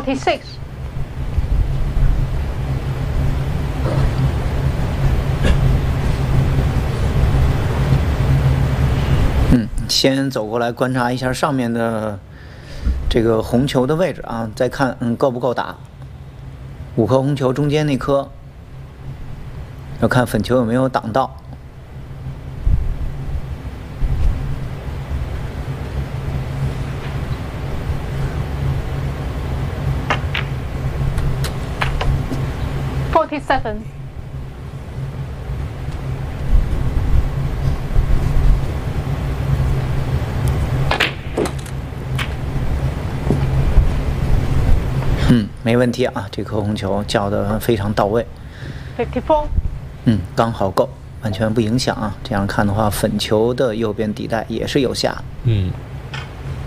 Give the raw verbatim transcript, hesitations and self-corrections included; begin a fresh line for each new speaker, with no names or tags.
forty-six。
嗯，先走过来观察一下上面的这个红球的位置啊，再看嗯够不够打。五颗红球中间那颗，要看粉球有没有挡到。
forty-seven。
嗯，没问题啊，这颗红球叫得非常到位。
fifty-four。
嗯，刚好够，完全不影响啊。这样看的话，粉球的右边底袋也是有下。
嗯。